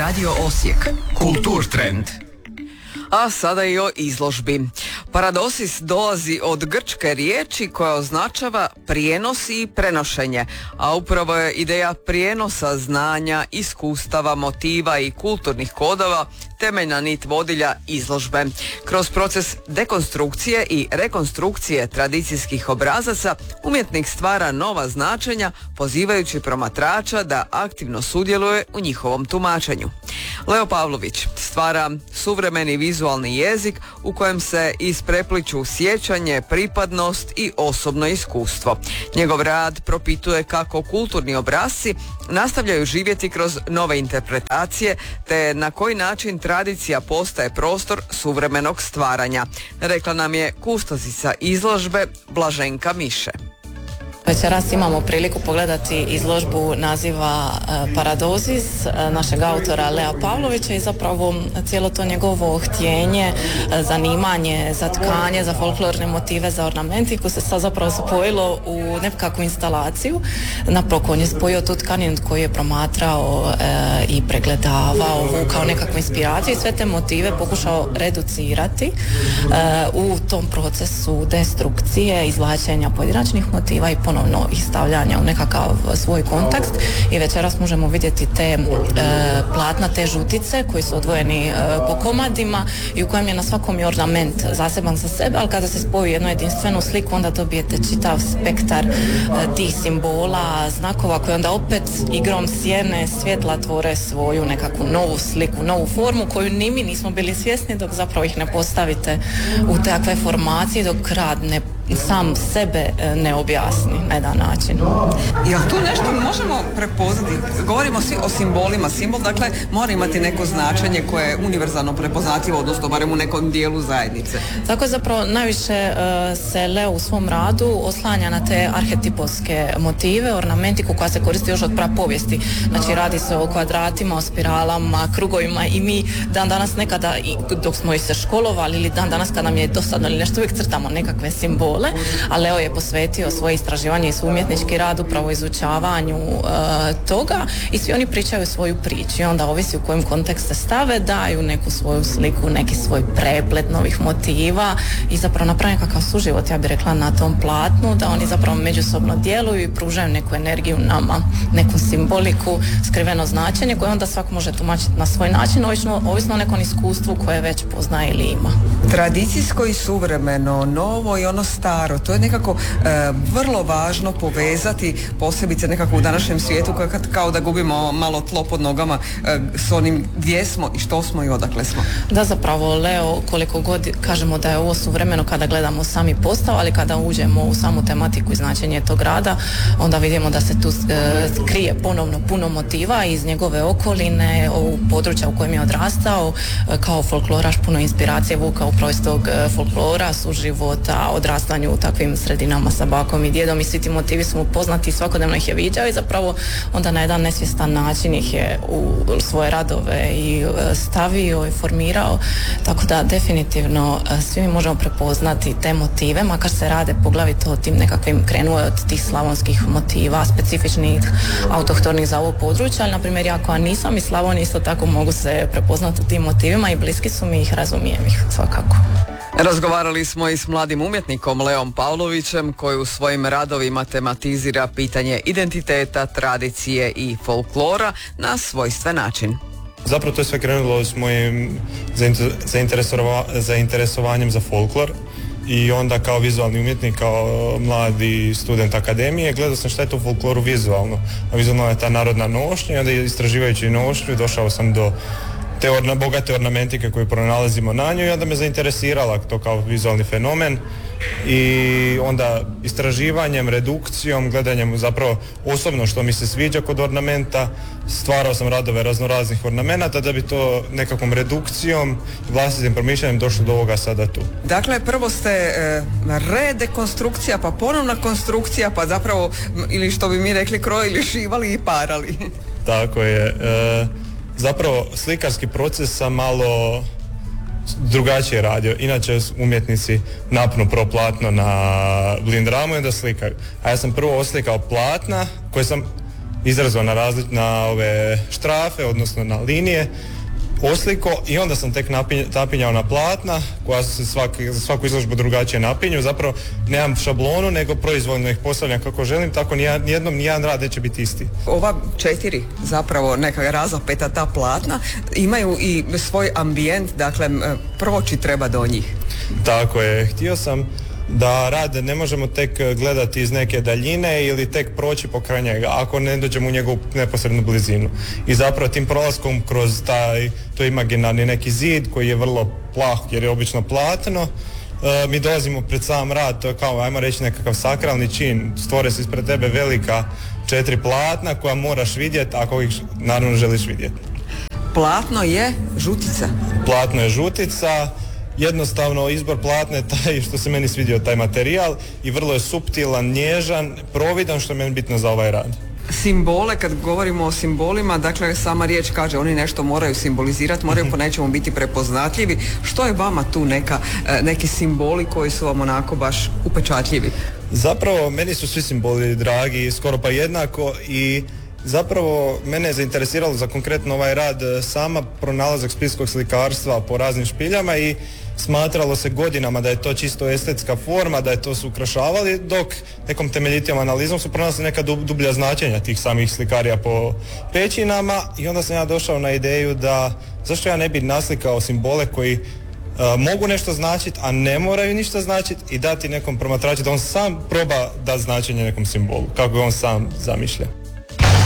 Radio Osijek. Kulturtrend. A sada i o izložbi. Paradosis dolazi od grčke riječi koja označava prijenos i prenošenje, a upravo je ideja prijenosa znanja, iskustava, motiva i kulturnih kodova temeljna nit vodilja izložbe. Kroz proces dekonstrukcije i rekonstrukcije tradicijskih obrazaca umjetnik stvara nova značenja pozivajući promatrača da aktivno sudjeluje u njihovom tumačenju. Leo Pavlović stvara suvremeni vizualni jezik u kojem se isprepliču sjećanje, pripadnost i osobno iskustvo. Njegov rad propituje kako kulturni obrasci nastavljaju živjeti kroz nove interpretacije te na koji način tradicija postaje prostor suvremenog stvaranja, rekla nam je kustosica izložbe Blaženka Miše. Večeras imamo priliku pogledati izložbu naziva Paradozis našeg autora Lea Pavlovića i zapravo cijelo to njegovo htjenje, zanimanje za tkanje, za folklorne motive, za ornamentiku se sad zapravo spojilo u nekakvu instalaciju. Napravo on je spojio tu tkaninu koju je promatrao i pregledavao, vukao nekakvu inspiraciju i sve te motive pokušao reducirati u tom procesu destrukcije, izvlačenja pojedinačnih motiva i ponovno ih stavljanja u nekakav svoj kontekst. I večeras možemo vidjeti te platna, te žutice koji su odvojeni po komadima i u kojem je na svakom je ornament zaseban za sebe, ali kada se spoji jednu jedinstvenu sliku onda dobijete čitav spektar tih simbola, znakova koji onda opet igrom sjene, svjetla tvore svoju nekakvu novu sliku, novu formu koju ni mi nismo bili svjesni dok zapravo ih ne postavite u takve formacije, dok rad sam sebe ne objasni na jedan način. Jel tu nešto možemo prepoznati? Govorimo svi o simbolima. Simbol, dakle, mora imati neko značenje koje je univerzalno prepoznatljivo, odnosno barem u nekom dijelu zajednice. Tako je zapravo najviše se Leo u svom radu oslanja na te arhetipovske motive, ornamentiku koja se koristi još od prapovijesti. Znači radi se o kvadratima, o spiralama, krugovima i mi dan danas nekada, dok smo i se školovali ili dan danas kad nam je dosadno ili nešto, uvijek crtamo nekakve simbole. A Leo je posvetio svoje istraživanje i svoj umjetnički rad upravo izučavanju toga i svi oni pričaju svoju priču i onda ovisi u kojem kontekst se stave, daju neku svoju sliku, neki svoj preplet novih motiva i zapravo naprave nekakav suživot, ja bih rekla, na tom platnu, da oni zapravo međusobno djeluju i pružaju neku energiju nama, neku simboliku, skriveno značenje koje onda svako može tumačiti na svoj način, ovisno o nekom iskustvu koje već poznaje ili ima. Tradicijsko i suvremeno, novo i ono staro, to je nekako vrlo važno povezati, posebice nekako u današnjem svijetu kao da gubimo malo tlo pod nogama s onim gdje smo i što smo i odakle smo. Da, zapravo Leo, koliko god kažemo da je ovo suvremeno kada gledamo sami postav, ali kada uđemo u samu tematiku i značenje tog rada, onda vidimo da se tu krije ponovno puno motiva iz njegove okoline, u područja u kojem je odrastao, kao folkloraš puno inspiracije vukao upravo iz tog folklora, suživota, odrastanju u takvim sredinama sa bakom i djedom i svi ti motivi su mu poznati, svakodnevno ih je viđao i zapravo onda na jedan nesvjestan način ih je u svoje radove i stavio i formirao, tako da definitivno svi mi možemo prepoznati te motive, makar se rade poglavito o tim nekakvim, krenuo je od tih slavonskih motiva, specifičnih, autohtonih za ovo područje, ali na primjer ja koja nisam iz Slavonije isto tako mogu se prepoznati u tim motivima i bliski su mi ih, razumijem ih svakako. Razgovarali smo i s mladim umjetnikom Leom Pavlovićem koji u svojim radovima tematizira pitanje identiteta, tradicije i folklora na svojstven način. Zapravo to je sve krenulo s mojim zainteresovanjem za folklor i onda kao vizualni umjetnik, kao mladi student akademije, gledao sam šta je to u folkloru vizualno. A vizualno je ta narodna nošnja i onda istraživajući nošnju došao sam do te bogate ornamentike koju pronalazimo na njoj i onda me zainteresirala to kao vizualni fenomen i onda istraživanjem, redukcijom, gledanjem zapravo osobno što mi se sviđa kod ornamenta, stvarao sam radove raznoraznih ornamenata da bi to nekakvom redukcijom, vlastitim promišljanjem došlo do ovoga sada tu. Dakle, prvo ste redekonstrukcija, pa ponovna konstrukcija, pa zapravo, ili što bi mi rekli, krojili, šivali i parali. Tako je. Zapravo slikarski proces sam malo drugačije radio. Inače umjetnici napnu prvo platno na blindramu i onda slikaju. A ja sam prvo oslikao platna koje sam izrezao na ove štrafe, odnosno na linije, osliko i onda sam tek napinjao na platna koja se za svaku izložbu drugačije napinju. Zapravo nemam šablonu nego proizvoljno ih postavljam kako želim, tako nijedan rad neće biti isti. Ova 4 zapravo neka razapeta ta platna imaju i svoj ambijent, dakle proći treba do njih. Tako je, htio sam da rad ne možemo tek gledati iz neke daljine ili tek proći pokraj njega ako ne dođemo u njegovu neposrednu blizinu. I zapravo tim prolaskom kroz to imaginarni neki zid koji je vrlo plah jer je obično platno, mi dolazimo pred sam rad, to je kao, ajmo reći, nekakav sakralni čin. Stvore se ispred tebe velika 4 platna koja moraš vidjeti ako ih naravno želiš vidjeti. Platno je žutica. Platno je žutica. Jednostavno izbor platne taj što se meni svidio taj materijal i vrlo je suptilan, nježan, providan, što je meni bitno za ovaj rad. Simbole, kad govorimo o simbolima, dakle sama riječ kaže oni nešto moraju simbolizirati, moraju po nečemu biti prepoznatljivi. Što je vama tu neki simboli koji su vam onako baš upečatljivi? Zapravo meni su svi simboli dragi, skoro pa jednako, i zapravo mene je zainteresiralo za konkretno ovaj rad sama pronalazak splitskog slikarstva po raznim špiljama i smatralo se godinama da je to čisto estetska forma, da je to su ukrašavali, dok nekom temeljitijom analizom su pronašli neka dublja značenja tih samih slikarija po pećinama i onda sam ja došao na ideju da zašto ja ne bi naslikao simbole koji mogu nešto značiti, a ne moraju ništa značiti i dati nekom promatraču da on sam proba da značenje nekom simbolu, kako je on sam zamišlja.